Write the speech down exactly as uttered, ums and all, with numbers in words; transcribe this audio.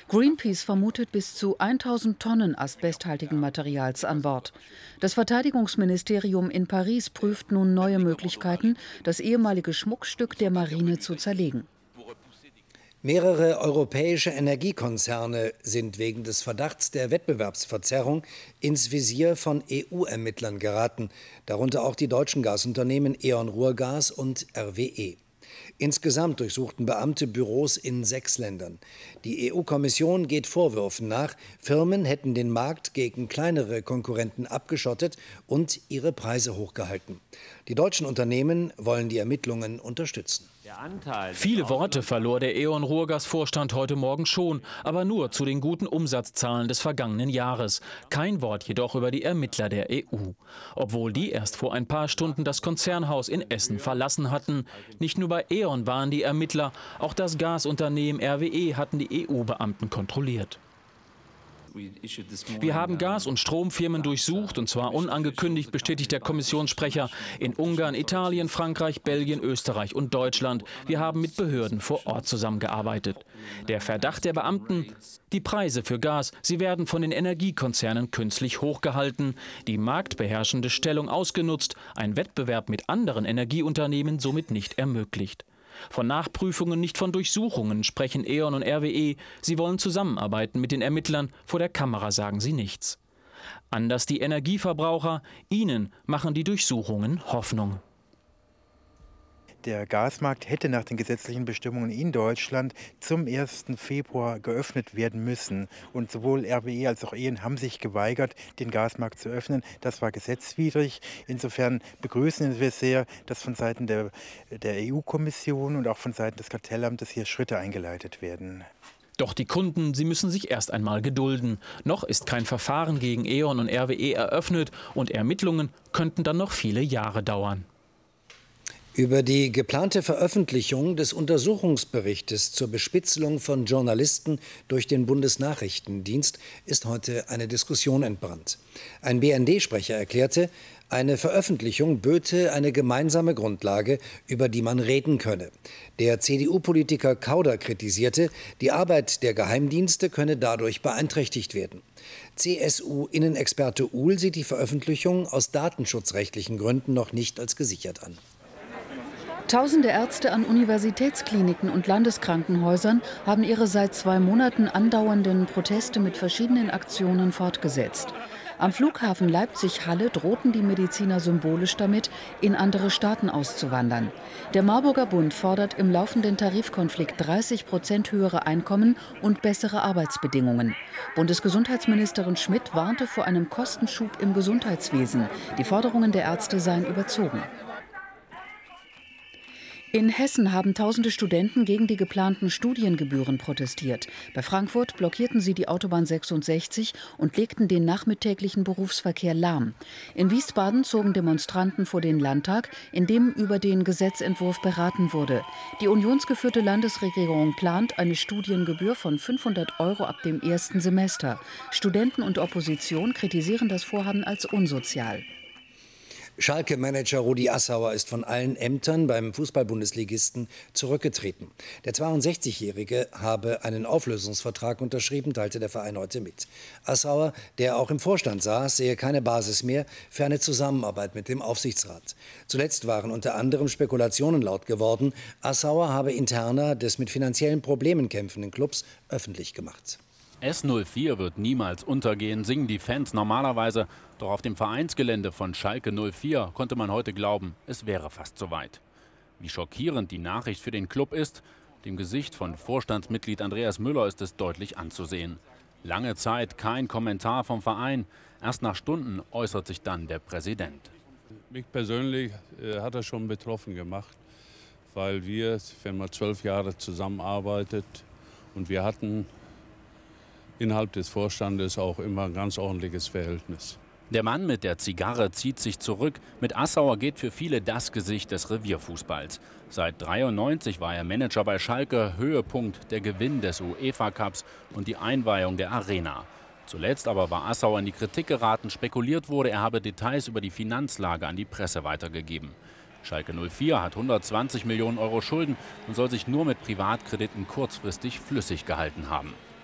Greenpeace vermutet bis zu tausend Tonnen asbesthaltigen Materials an Bord. Das Verteidigungsministerium in Paris prüft nun neue Möglichkeiten, das ehemalige Schmuckstück der Marine zu zerlegen. Mehrere europäische Energiekonzerne sind wegen des Verdachts der Wettbewerbsverzerrung ins Visier von E U-Ermittlern geraten, darunter auch die deutschen Gasunternehmen E.ON Ruhrgas und R W E. Insgesamt durchsuchten Beamte Büros in sechs Ländern. Die E U-Kommission geht Vorwürfen nach, Firmen hätten den Markt gegen kleinere Konkurrenten abgeschottet und ihre Preise hochgehalten. Die deutschen Unternehmen wollen die Ermittlungen unterstützen. Viele Worte verlor der E.ON Ruhrgas-Vorstand heute Morgen schon, aber nur zu den guten Umsatzzahlen des vergangenen Jahres. Kein Wort jedoch über die Ermittler der E U. Obwohl die erst vor ein paar Stunden das Konzernhaus in Essen verlassen hatten. Nicht nur bei E.ON waren die Ermittler, auch das Gasunternehmen R W E hatten die E U-Beamten kontrolliert. Wir haben Gas- und Stromfirmen durchsucht, und zwar unangekündigt, bestätigt der Kommissionssprecher, in Ungarn, Italien, Frankreich, Belgien, Österreich und Deutschland. Wir haben mit Behörden vor Ort zusammengearbeitet. Der Verdacht der Beamten: Die Preise für Gas, sie werden von den Energiekonzernen künstlich hochgehalten, die marktbeherrschende Stellung ausgenutzt, ein Wettbewerb mit anderen Energieunternehmen somit nicht ermöglicht. Von Nachprüfungen, nicht von Durchsuchungen sprechen E.ON und R W E. Sie wollen zusammenarbeiten mit den Ermittlern. Vor der Kamera sagen sie nichts. Anders die Energieverbraucher. Ihnen machen die Durchsuchungen Hoffnung. Der Gasmarkt hätte nach den gesetzlichen Bestimmungen in Deutschland zum ersten Februar geöffnet werden müssen. Und sowohl R W E als auch E.ON haben sich geweigert, den Gasmarkt zu öffnen. Das war gesetzwidrig. Insofern begrüßen wir sehr, dass von Seiten der, der E U-Kommission und auch von Seiten des Kartellamtes hier Schritte eingeleitet werden. Doch die Kunden, sie müssen sich erst einmal gedulden. Noch ist kein Verfahren gegen E.ON und R W E eröffnet und Ermittlungen könnten dann noch viele Jahre dauern. Über die geplante Veröffentlichung des Untersuchungsberichtes zur Bespitzelung von Journalisten durch den Bundesnachrichtendienst ist heute eine Diskussion entbrannt. Ein B N D-Sprecher erklärte, eine Veröffentlichung böte eine gemeinsame Grundlage, über die man reden könne. Der C D U-Politiker Kauder kritisierte, die Arbeit der Geheimdienste könne dadurch beeinträchtigt werden. C S U-Innenexperte Uhl sieht die Veröffentlichung aus datenschutzrechtlichen Gründen noch nicht als gesichert an. Tausende Ärzte an Universitätskliniken und Landeskrankenhäusern haben ihre seit zwei Monaten andauernden Proteste mit verschiedenen Aktionen fortgesetzt. Am Flughafen Leipzig-Halle drohten die Mediziner symbolisch damit, in andere Staaten auszuwandern. Der Marburger Bund fordert im laufenden Tarifkonflikt dreißig Prozent höhere Einkommen und bessere Arbeitsbedingungen. Bundesgesundheitsministerin Schmidt warnte vor einem Kostenschub im Gesundheitswesen. Die Forderungen der Ärzte seien überzogen. In Hessen haben tausende Studenten gegen die geplanten Studiengebühren protestiert. Bei Frankfurt blockierten sie die Autobahn sechsundsechzig und legten den nachmittäglichen Berufsverkehr lahm. In Wiesbaden zogen Demonstranten vor den Landtag, in dem über den Gesetzentwurf beraten wurde. Die unionsgeführte Landesregierung plant eine Studiengebühr von fünfhundert Euro ab dem ersten Semester. Studenten und Opposition kritisieren das Vorhaben als unsozial. Schalke-Manager Rudi Assauer ist von allen Ämtern beim Fußball-Bundesligisten zurückgetreten. Der zweiundsechzigjährige habe einen Auflösungsvertrag unterschrieben, teilte der Verein heute mit. Assauer, der auch im Vorstand saß, sehe keine Basis mehr für eine Zusammenarbeit mit dem Aufsichtsrat. Zuletzt waren unter anderem Spekulationen laut geworden, Assauer habe Interna des mit finanziellen Problemen kämpfenden Clubs öffentlich gemacht. S null vier wird niemals untergehen, singen die Fans normalerweise. Doch auf dem Vereinsgelände von Schalke null vier konnte man heute glauben, es wäre fast soweit. Wie schockierend die Nachricht für den Club ist, dem Gesicht von Vorstandsmitglied Andreas Müller ist es deutlich anzusehen. Lange Zeit kein Kommentar vom Verein. Erst nach Stunden äußert sich dann der Präsident. Mich persönlich äh, hat das schon betroffen gemacht, weil wir, wenn man zwölf Jahre zusammenarbeitet und wir hatten innerhalb des Vorstandes auch immer ein ganz ordentliches Verhältnis. Der Mann mit der Zigarre zieht sich zurück. Mit Assauer geht für viele das Gesicht des Revierfußballs. Seit dreiundneunzig war er Manager bei Schalke, Höhepunkt der Gewinn des UEFA-Cups und die Einweihung der Arena. Zuletzt aber war Assauer in die Kritik geraten, spekuliert wurde, er habe Details über die Finanzlage an die Presse weitergegeben. Schalke null vier hat hundertzwanzig Millionen Euro Schulden und soll sich nur mit Privatkrediten kurzfristig flüssig gehalten haben.